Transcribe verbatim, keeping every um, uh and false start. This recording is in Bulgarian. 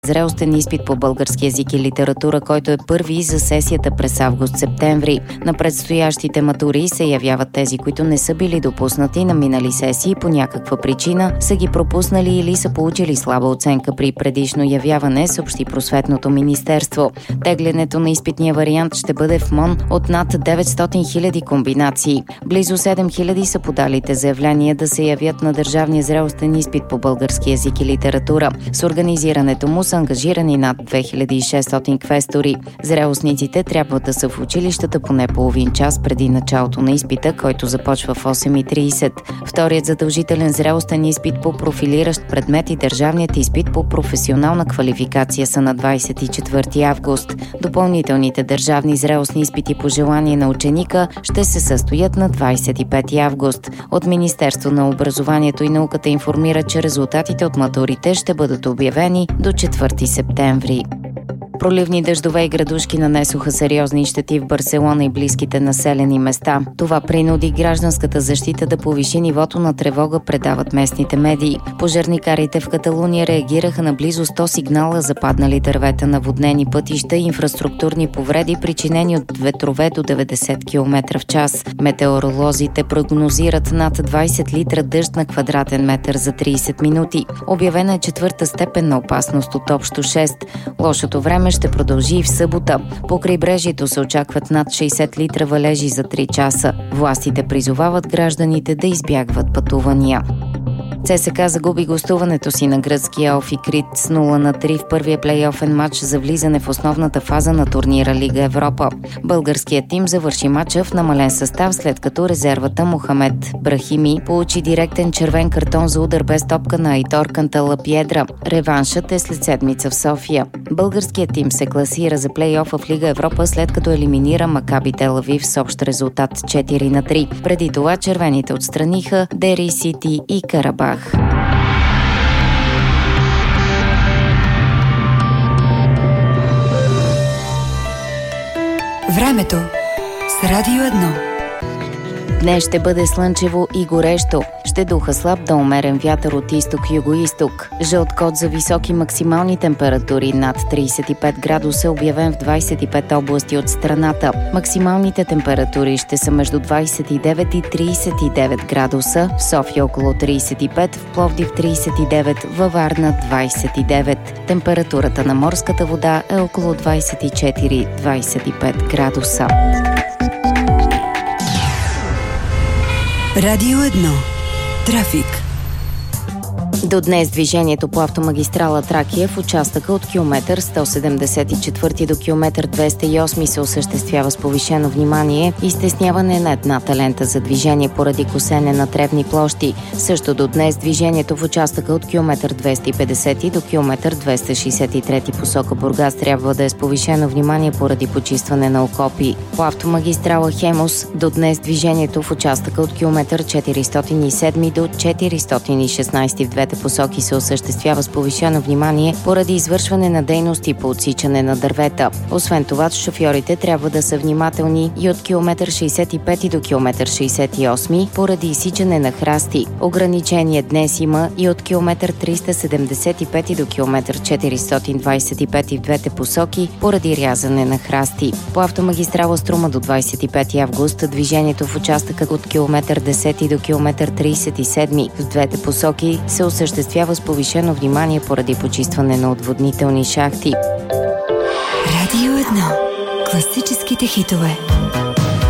Зрелостен изпит по български език и литература, който е първи за сесията през август-септември. На предстоящите матури се явяват тези, които не са били допуснати на минали сесии по някаква причина, са ги пропуснали или са получили слаба оценка при предишно явяване, съобщи Просветното министерство. Теглянето на изпитния вариант ще бъде в МОН от над деветстотин хиляди комбинации. Близо седем хиляди са подалите заявления да се явят на държавния зрелостен изпит по български език и литература. С организирането му са ангажирани над две хиляди и шестстотин квестори. Зрелостниците трябва да са в училищата поне половин час преди началото на изпита, който започва в осем и трийсет. Вторият задължителен зрелостен изпит по профилиращ предмет и държавният изпит по професионална квалификация са на двайсет и четвърти август. Допълнителните държавни зрелостни изпити по желание на ученика ще се състоят на двайсет и пети август. От Министерство на образованието и науката информира, че резултатите от матурите ще бъдат обявени до четвърти септември. Проливни дъждове и градушки нанесоха сериозни щети в Барселона и близките населени места. Това принуди гражданската защита да повиши нивото на тревога, предават местните медии. Пожарникарите в Каталуния реагираха на близо сто сигнала за паднали дървета, наводнени пътища и инфраструктурни повреди, причинени от ветрове до деветдесет километра в час. Метеоролозите прогнозират над двайсет литра дъжд на квадратен метър за трийсет минути. Обявена е четвърта степен на опасност от общо шест. Лошото време ще продължи и в събота. По крайбрежието се очакват над шейсет литра валежи за три часа. Властите призовават гражданите да избягват пътувания. ЦСКА загуби гостуването си на гръцкия Офи Крит с нула на три в първия плейофен матч за влизане в основната фаза на турнира Лига Европа. Българският тим завърши матча в намален състав, след като резервата Мохамед Брахими получи директен червен картон за удар без топка на Айтор Канталапиедра. Реваншът е след седмица в София. Българският тим се класира за плейофа в Лига Европа, след като елиминира Макаби Тел Авив с общ резултат четири на три. Преди това червените отстраниха Дери Сити и Карабах. Времето с Радио едно. Днес ще бъде слънчево и горещо. Ще духа слаб до умерен вятър от изток-югоизток. Жълт код за високи максимални температури над трийсет и пет градуса е обявен в двайсет и пет области от страната. Максималните температури ще са между двайсет и девет и трийсет и девет градуса, в София около трийсет и пет, в Пловдив трийсет и девет, във Варна двайсет и девет. Температурата на морската вода е около двайсет и четири до двайсет и пет градуса. Радио едно. Трафик. До днес движението по автомагистрала Тракия в участъка от километър сто седемдесет и четвърти до километър двеста и осми се осъществява с повишено внимание и стесняване на едната лента за движение поради косене на тревни площи. Също до днес движението в участъка от километър двеста и петдесети до километър двеста шейсет и трети посока Бургас трябва да е с повишено внимание поради почистване на окопи. По автомагистрала Хемус до днес движението в участъка от километър четиристотин и седми до четиристотин и шестнайсети в двете посоки се осъществява с повишено внимание поради извършване на дейности по отсичане на дървета. Освен това, шофьорите трябва да са внимателни и от километър шейсет и пети до километър шейсет и осми поради изсичане на храсти. Ограничение днес има и от километър триста седемдесет и пети до километър четиристотин двайсет и пети в двете посоки поради рязане на храсти. По автомагистрала Струма до двайсет и пети август движението в участъка от километър десети до километър трийсет и седми в двете посоки се осъществява с повишено внимание поради почистване на отводнителни шахти. Радио едно. Класическите хитове.